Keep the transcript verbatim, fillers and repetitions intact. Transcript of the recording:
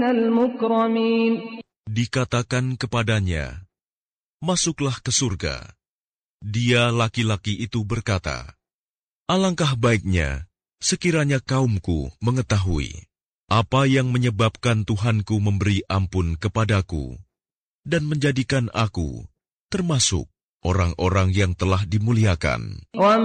المكرمين. Dikatakan kepadanya, masuklah ke surga. Dia laki-laki itu berkata, alangkah baiknya sekiranya kaumku mengetahui apa yang menyebabkan Tuhanku memberi ampun kepadaku dan menjadikan aku termasuk orang-orang yang telah dimuliakan.